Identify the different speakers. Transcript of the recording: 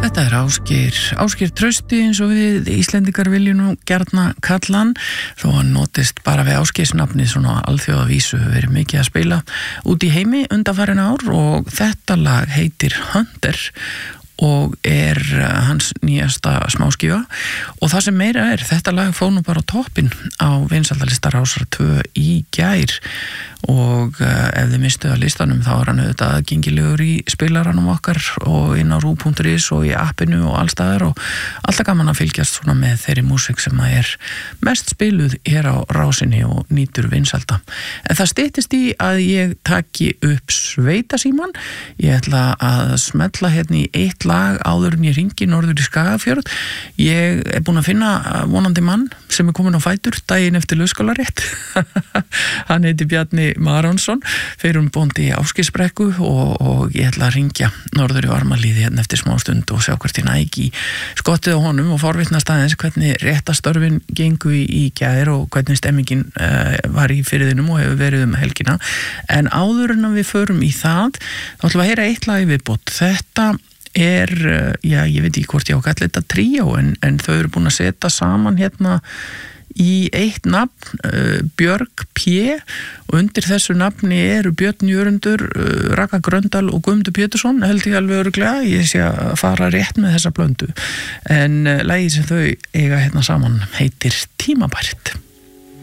Speaker 1: Þetta Ásgeir Trausti eins og við Íslendingar viljum nú gjarna kallan þó hann notist bara við Ásgeirsnafnið svona alþjóðavísu verið mikið að spila út í heimi undanfarin ár og þetta lag heitir Hunter og hans nýjasta smáskífa og það sem meira þetta lag fór nú bara á toppinn á vinsældalista Rásar 2 í gær og ef þið mistuð að listanum þá hann auðvitað aðgengilegur í spilaranum okkar og inn á ru.is og í appinu og allstaðar og alltaf gaman að fylgjast svona með þeirri músík sem mest spiluð hér á Rásinni og nýtur vinsælda. En það styttist í að ég taki upp sveitasíman, ég ætla að smella hérna í eitt lag áður en ég ringi norður í Skagafjörð. Ég búin að finna vonandi mann sem komin á fætur daginn eftir laugskólarétt. Hann heiti Bjarni Marónsson, fyrrum bóndi í Ásgeirsbrekku og ég ætla að ringja norður í Varmalíði hérna eftir smástund og sjá hvert ég næg í skottið á honum og forvitnast aðeins hvernig réttastörfin gengu í gær og hvernig stemmingin var í firðinum og hefur verið helgina. En áður en við förum í það, þá ætlum við að heyra eitt lag í viðbót. Þetta ég veit ekki hvort ég á að kalla þetta tríó en þau eru búin að setja saman hérna í eitt nafn, Björg P. og undir þessu nafni eru Björn Jörundur, Raka Gröndal og Guðmundur Pétursson, held ég alveg örugglega, ég sé að fara rétt með þessa blöndu en lagið sem þau eiga hérna saman heitir Tímabært.